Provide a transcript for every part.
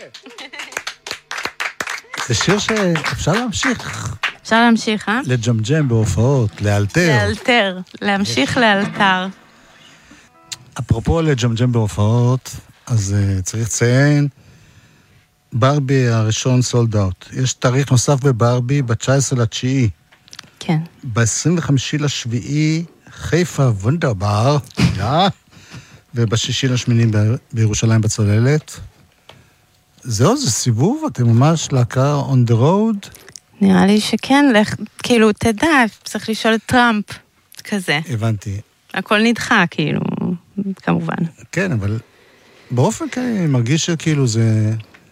זה שיר שאפשר להמשיך. אפשר להמשיך, לג'מג'ם בהופעות, לאלתר. לאלתר, להמשיך לאלתר. אפרופו לג'מג'ם בהופעות, אז צריך לציין, ברבי הראשון סולד אאוט. יש תאריך נוסף בברבי, ב-19/9. כן. ב-25/7, חיפה וונדרבר, וב-6/8 בירושלים בצוללת. זהו, זה סיבוב, אתם ממש להקה on the road? נראה לי שכן, כאילו, תדע, צריך לשאול את טראמפ, כזה. הבנתי. הכל נדחה, כאילו, כמובן. כן, אבל באופן כן, אני מרגיש שכאילו זה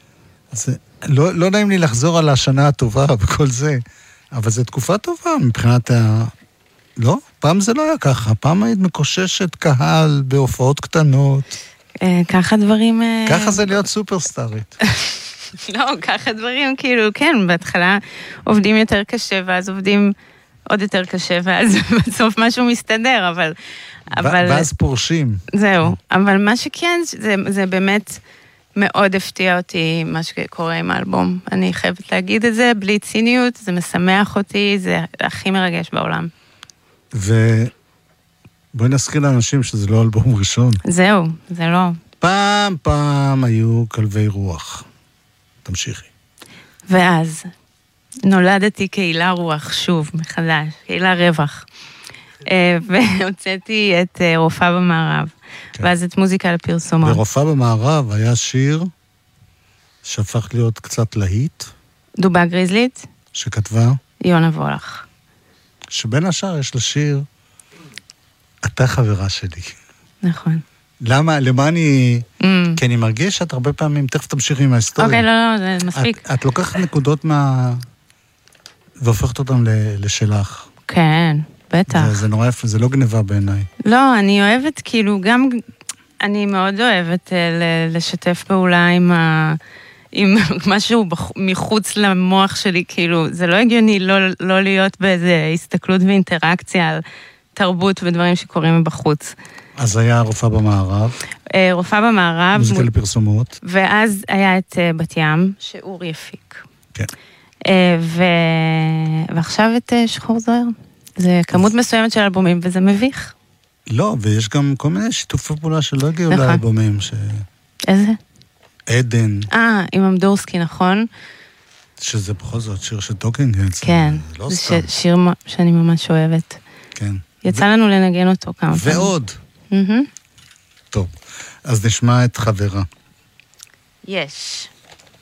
לא נעים לי לחזור על השנה הטובה וכל זה, אבל זו תקופה טובה מבחינת לא? פעם זה לא היה ככה, פעם היית מקוששת קהל בהופעות קטנות. ככה דברים... ככה זה להיות סופרסטארית. לא, ככה דברים, כאילו, כן, בהתחלה עובדים יותר קשה, ואז עובדים עוד יותר קשה, ואז בסוף משהו מסתדר, אבל... ואז פורשים. זהו, אבל מה שכן, זה באמת מאוד הפתיע אותי, מה שקורה עם האלבום. אני חייבת להגיד את זה, בלי ציניות, זה משמח אותי, זה הכי מרגש בעולם. ובואי נזכיר לאנשים שזה לא אלבום ראשון. זהו, זה לא. פעם היו כלבי רוח. תמשיכי. ואז נולדתי קהילה רוח שוב, מחדש, קהילה רווח. והוצאתי את רופאה במערב, ואז את מוזיקה לפרסומות. ורופאה במערב היה שיר שהפך להיות קצת להיט. דובה גריזלית. שכתבה. יונה וולך. שבין השאר יש לה שיר, אתה חברה שלי. נכון. למה? למה אני... כי אני מרגיש שאת הרבה פעמים, תכף תמשיכי עם ההיסטוריה. אוקיי, לא, זה מספיק. את לוקחת נקודות והופכת אותן לשלך. כן, בטח. זה נורא יפה, זה לא גניבה בעיניי. לא, אני אוהבת, כאילו, גם... אני מאוד אוהבת לשתף פעולה עם משהו מחוץ למוח שלי, כאילו, זה לא הגיוני לא להיות באיזה הסתכלות ואינטראקציה על תרבות ודברים שקורים מבחוץ. אז היה רופאה במערב. רופאה במערב. מוזיקה לפרסומות. ואז היה את בת ים, שאורי הפיק. כן. ועכשיו את שחור זוהר. זה כמות מסוימת של אלבומים, וזה מביך. לא, ויש גם כל מיני שיתופי פעולה שלא הגיעו לאלבומים. איזה? עדן. עם אמדורסקי, נכון? שזה בכל זאת שיר של טוקינג. כן, זה שיר שאני ממש אוהבת. כן. יצא לנו לנגן אותו כמה פעמים. ועוד. טוב, אז נשמע את חברה. יש.